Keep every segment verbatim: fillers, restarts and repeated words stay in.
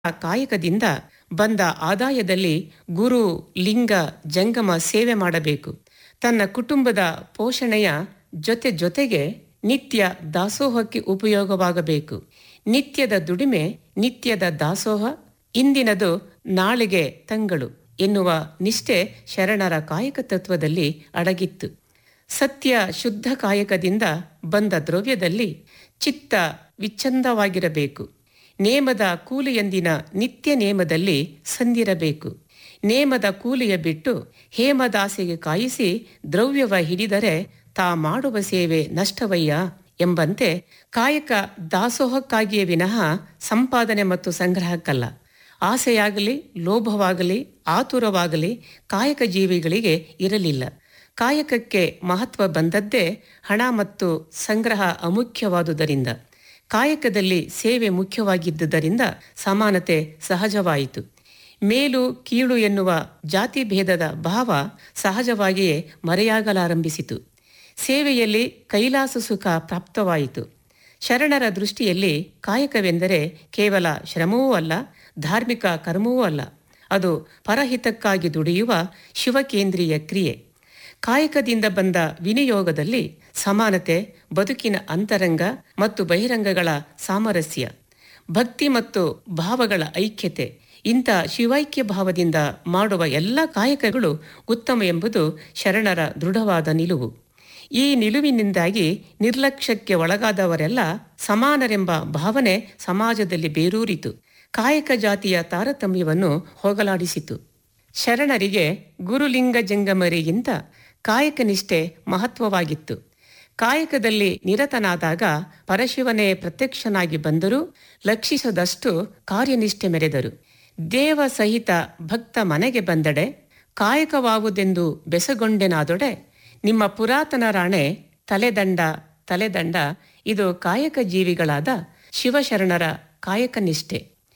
ಕಾಯಕದಿಂದ ಬಂದ ಆದಾಯದಲ್ಲಿ ಗುರು ಲಿಂಗ ಜಂಗಮ ಸೇವೆ ಮಾಡಬೇಕು. ತನ್ನ ಕುಟುಂಬದ ಪೋಷಣೆಯ ಜೊತೆ ಜೊತೆಗೆ ನಿತ್ಯ ದಾಸೋಹಕ್ಕೆ ಉಪಯೋಗವಾಗಬೇಕು. ನಿತ್ಯದ ದುಡಿಮೆ ನಿತ್ಯದ ದಾಸೋಹ, ಇಂದಿನದು ನಾಳೆಗೆ ತಂಗಳು ಎನ್ನುವ ನಿಷ್ಠೆ ಶರಣರ ಕಾಯಕ ತತ್ವದಲ್ಲಿ ಅಡಗಿತ್ತು. ಸತ್ಯ ಶುದ್ಧ ಕಾಯಕದಿಂದ ಬಂದ ದ್ರವ್ಯದಲ್ಲಿ ಚಿತ್ತ ವಿಚ್ಛಂದವಾಗಿರಬೇಕು. ನೇಮದ ಕೂಲಿಯಂದಿನ ನಿತ್ಯ ನೇಮದಲ್ಲಿ ಸಂದಿರಬೇಕು. ನೇಮದ ಕೂಲಿಯ ಬಿಟ್ಟು ಹೇಮದಾಸೆಗೆ ಕಾಯಿಸಿ ದ್ರವ್ಯವ ಹಿಡಿದರೆ ತಾ ಮಾಡುವ ಸೇವೆ ನಷ್ಟವಯ್ಯ ಎಂಬಂತೆ ಕಾಯಕ ದಾಸೋಹಕ್ಕಾಗಿಯೇ ವಿನಃ ಸಂಪಾದನೆ ಮತ್ತು ಸಂಗ್ರಹಕ್ಕಲ್ಲ. ಆಸೆಯಾಗಲಿ ಲೋಭವಾಗಲಿ ಆತುರವಾಗಲಿ ಕಾಯಕ ಜೀವಿಗಳಿಗೆ ಇರಲಿಲ್ಲ. ಕಾಯಕಕ್ಕೆ ಮಹತ್ವ ಬಂದದ್ದೇ ಹಣ ಮತ್ತು ಸಂಗ್ರಹ ಅಮುಖ್ಯವಾದುದರಿಂದ. ಕಾಯಕದಲ್ಲಿ ಸೇವೆ ಮುಖ್ಯವಾಗಿದ್ದುದರಿಂದ ಸಮಾನತೆ ಸಹಜವಾಯಿತು. ಮೇಲು ಕೀಳು ಎನ್ನುವ ಜಾತಿ ಭೇದದ ಭಾವ ಸಹಜವಾಗಿಯೇ ಮರೆಯಾಗಲಾರಂಭಿಸಿತು. ಸೇವೆಯಲ್ಲಿ ಕೈಲಾಸ ಸುಖ ಪ್ರಾಪ್ತವಾಯಿತು. ಶರಣರ ದೃಷ್ಟಿಯಲ್ಲಿ ಕಾಯಕವೆಂದರೆ ಕೇವಲ ಶ್ರಮವೂ ಅಲ್ಲ, ಧಾರ್ಮಿಕ ಕರ್ಮವೂ ಅಲ್ಲ. ಅದು ಪರಹಿತಕ್ಕಾಗಿ ದುಡಿಯುವ ಶಿವಕೇಂದ್ರೀಯ ಕ್ರಿಯೆ. ಕಾಯಕದಿಂದ ಬಂದ ವಿನಿಯೋಗದಲ್ಲಿ ಸಮಾನತೆ, ಬದುಕಿನ ಅಂತರಂಗ ಮತ್ತು ಬಹಿರಂಗಗಳ ಸಾಮರಸ್ಯ, ಭಕ್ತಿ ಮತ್ತು ಭಾವಗಳ ಐಕ್ಯತೆ, ಇಂಥ ಶಿವೈಕ್ಯ ಭಾವದಿಂದ ಮಾಡುವ ಎಲ್ಲ ಕಾಯಕಗಳು ಉತ್ತಮ ಎಂಬುದು ಶರಣರ ದೃಢವಾದ ನಿಲುವು. ಈ ನಿಲುವಿನಿಂದಾಗಿ ನಿರ್ಲಕ್ಷ್ಯಕ್ಕೆ ಒಳಗಾದವರೆಲ್ಲ ಸಮಾನರೆಂಬ ಭಾವನೆ ಸಮಾಜದಲ್ಲಿ ಬೇರೂರಿತು. ಕಾಯಕ ಜಾತಿಯ ತಾರತಮ್ಯವನ್ನು ಹೋಗಲಾಡಿಸಿತು. ಶರಣರಿಗೆ ಗುರುಲಿಂಗ ಜಂಗಮರಿಗಿಂತ ಕಾಯಕ ನಿಷ್ಠೆ ಮಹತ್ವವಾಗಿತ್ತು. ಕಾಯಕದಲ್ಲಿ ನಿರತನಾದಾಗ ಪರಶಿವನೇ ಪ್ರತ್ಯಕ್ಷನಾಗಿ ಬಂದರೂ ಲಕ್ಷಿಸದಷ್ಟು ಕಾರ್ಯನಿಷ್ಠೆ ಮೆರೆದರು. ದೇವ ಸಹಿತ ಭಕ್ತ ಮನೆಗೆ ಬಂದಡೆ ಕಾಯಕವಾವುದೆಂದು ಬೆಸಗೊಂಡೆನಾದೊಡೆ ನಿಮ್ಮ ಪುರಾತನ ರಾಣೆ ತಲೆದಂಡ ತಲೆದಂಡ. ಇದು ಕಾಯಕ ಜೀವಿಗಳಾದ ಶಿವಶರಣರ ಕಾಯಕ ನಿಷ್ಠೆ.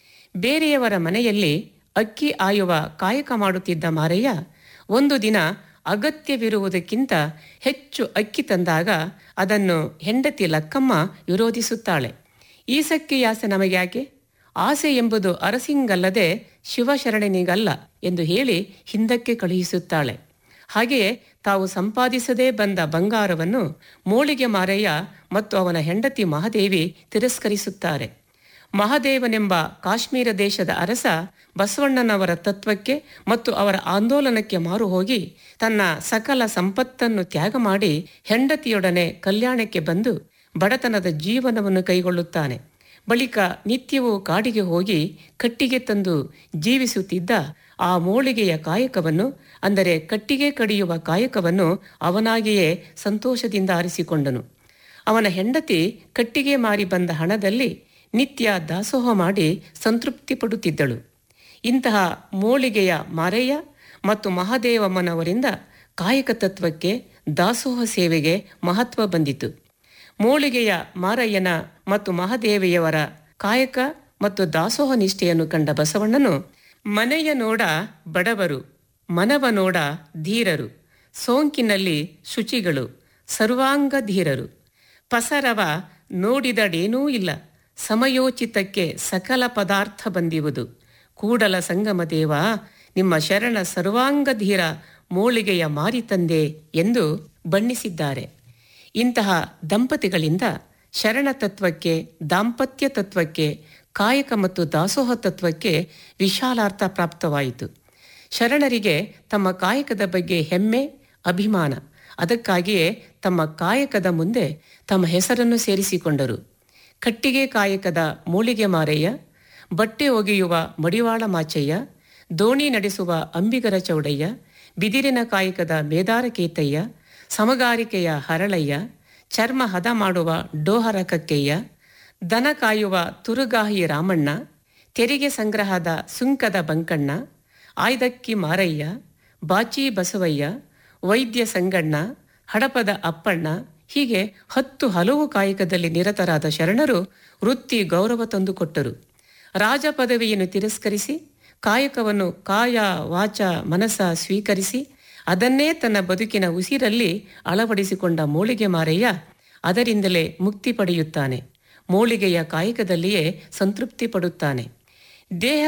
ಬೇರೆಯವರ ಮನೆಯಲ್ಲಿ ಅಕ್ಕಿ ಆಯುವ ಕಾಯಕ ಮಾಡುತ್ತಿದ್ದ ಮಾರಯ್ಯ ಒಂದು ದಿನ ಅಗತ್ಯವಿರುವುದಕ್ಕಿಂತ ಹೆಚ್ಚು ಅಕ್ಕಿ ತಂದಾಗ ಅದನ್ನು ಹೆಂಡತಿ ಲಕ್ಕಮ್ಮ ವಿರೋಧಿಸುತ್ತಾಳೆ. ಈಸಕ್ಕಿಯಾಸೆ ನಮಗ್ಯಾಕೆ? ಆಸೆ ಎಂಬುದು ಅರಸಿಂಗಲ್ಲದೆ ಶಿವಶರಣನಿಗಲ್ಲ ಎಂದು ಹೇಳಿ ಹಿಂದಕ್ಕೆ ಕಳುಹಿಸುತ್ತಾಳೆ. ಹಾಗೆಯೇ ತಾವು ಸಂಪಾದಿಸದೇ ಬಂದ ಬಂಗಾರವನ್ನು ಮೋಳಿಗೆ ಮಾರಯ್ಯ ಮತ್ತು ಅವನ ಹೆಂಡತಿ ಮಹಾದೇವಿ ತಿರಸ್ಕರಿಸುತ್ತಾರೆ. ಮಹಾದೇವನೆಂಬ ಕಾಶ್ಮೀರ ದೇಶದ ಅರಸ ಬಸವಣ್ಣನವರ ತತ್ವಕ್ಕೆ ಮತ್ತು ಅವರ ಆಂದೋಲನಕ್ಕೆ ಮಾರು ಹೋಗಿ ತನ್ನ ಸಕಲ ಸಂಪತ್ತನ್ನು ತ್ಯಾಗ ಮಾಡಿ ಹೆಂಡತಿಯೊಡನೆ ಕಲ್ಯಾಣಕ್ಕೆ ಬಂದು ಬಡತನದ ಜೀವನವನ್ನು ಕೈಗೊಳ್ಳುತ್ತಾನೆ. ಬಳಿಕ ನಿತ್ಯವೂ ಕಾಡಿಗೆ ಹೋಗಿ ಕಟ್ಟಿಗೆ ತಂದು ಜೀವಿಸುತ್ತಿದ್ದ ಆ ಮೋಳಿಗೆಯ ಕಾಯಕವನ್ನು, ಅಂದರೆ ಕಟ್ಟಿಗೆ ಕಡಿಯುವ ಕಾಯಕವನ್ನು ಅವನಾಗಿಯೇ ಸಂತೋಷದಿಂದ ಆರಿಸಿಕೊಂಡನು. ಅವನ ಹೆಂಡತಿ ಕಟ್ಟಿಗೆ ಮಾರಿ ಬಂದ ಹಣದಲ್ಲಿ ನಿತ್ಯ ದಾಸೋಹ ಮಾಡಿ ಸಂತೃಪ್ತಿ ಪಡುತ್ತಿದ್ದಳು. ಇಂತಹ ಮೋಳಿಗೆಯ ಮಾರಯ್ಯ ಮತ್ತು ಮಹಾದೇವಮ್ಮನವರಿಂದ ಕಾಯಕ ತತ್ವಕ್ಕೆ, ದಾಸೋಹ ಸೇವೆಗೆ ಮಹತ್ವ ಬಂದಿತು. ಮೋಳಿಗೆಯ ಮಾರಯ್ಯನ ಮತ್ತು ಮಹಾದೇವಿಯವರ ಕಾಯಕ ಮತ್ತು ದಾಸೋಹ ನಿಷ್ಠೆಯನ್ನು ಕಂಡ ಬಸವಣ್ಣನು ಮನೆಯ ನೋಡ ಬಡವರು, ಮನವ ನೋಡ ಧೀರರು, ಸೋಂಕಿನಲ್ಲಿ ಶುಚಿಗಳು, ಸರ್ವಾಂಗ ಧೀರರು, ಪಸರವ ನೋಡಿದಡೇನೂ ಇಲ್ಲ, ಸಮಯೋಚಿತಕ್ಕೆ ಸಕಲ ಪದಾರ್ಥ ಬಂದಿರುವುದು, ಕೂಡಲ ಸಂಗಮ ದೇವ ನಿಮ್ಮ ಶರಣ ಸರ್ವಾಂಗ ಧೀರ ಮೋಳಿಗೆಯ ಮಾರಿತಂದೆ ಎಂದು ಬಣ್ಣಿಸಿದ್ದಾರೆ. ಇಂತಹ ದಂಪತಿಗಳಿಂದ ಶರಣ ತತ್ವಕ್ಕೆ, ದಾಂಪತ್ಯ ತತ್ವಕ್ಕೆ, ಕಾಯಕ ಮತ್ತು ದಾಸೋಹ ತತ್ವಕ್ಕೆ ವಿಶಾಲಾರ್ಥ ಪ್ರಾಪ್ತವಾಯಿತು. ಶರಣರಿಗೆ ತಮ್ಮ ಕಾಯಕದ ಬಗ್ಗೆ ಹೆಮ್ಮೆ, ಅಭಿಮಾನ. ಅದಕ್ಕಾಗಿಯೇ ತಮ್ಮ ಕಾಯಕದ ಮುಂದೆ ತಮ್ಮ ಹೆಸರನ್ನು ಸೇರಿಸಿಕೊಂಡರು. ಕಟ್ಟಿಗೆ ಕಾಯಕದ ಮೋಳಿಗೆ ಮಾರಯ್ಯ, ಬಟ್ಟೆ ಒಗೆಯುವ ಮಡಿವಾಳ ಮಾಚಯ್ಯ, ದೋಣಿ ನಡೆಸುವ ಅಂಬಿಗರ ಚೌಡಯ್ಯ, ಬಿದಿರಿನ ಕಾಯಕದ ಮೇದಾರ ಕೇತಯ್ಯ, ಸಮಗಾರಿಕೆಯ ಹರಳಯ್ಯ, ಚರ್ಮ ಹದ ಮಾಡುವ ಡೋಹರ ಕಕ್ಕಯ್ಯ, ದನ ಕಾಯುವ ತುರುಗಾಹಿ ರಾಮಣ್ಣ, ತೆರಿಗೆ ಸಂಗ್ರಹದ ಸುಂಕದ ಬಂಕಣ್ಣ, ಆಯ್ದಕ್ಕಿ ಮಾರಯ್ಯ, ಬಾಚಿ ಬಸವಯ್ಯ, ವೈದ್ಯ ಸಂಗಣ್ಣ, ಹಡಪದ ಅಪ್ಪಣ್ಣ, ಹೀಗೆ ಹತ್ತು ಹಲವು ಕಾಯಕದಲ್ಲಿ ನಿರತರಾದ ಶರಣರು ವೃತ್ತಿ ಗೌರವ ತಂದುಕೊಟ್ಟರು. ರಾಜ ಪದವಿಯನ್ನು ತಿರಸ್ಕರಿಸಿ ಕಾಯಕವನ್ನು ಕಾಯ ವಾಚ ಮನಸ ಸ್ವೀಕರಿಸಿ ಅದನ್ನೇ ತನ್ನ ಬದುಕಿನ ಉಸಿರಲ್ಲಿ ಅಳವಡಿಸಿಕೊಂಡ ಮೋಳಿಗೆ ಮಾರಯ್ಯ ಅದರಿಂದಲೇ ಮುಕ್ತಿ ಪಡೆಯುತ್ತಾನೆ. ಮೋಳಿಗೆಯ ಕಾಯಕದಲ್ಲಿಯೇ ಸಂತೃಪ್ತಿ ಪಡುತ್ತಾನೆ. ದೇಹ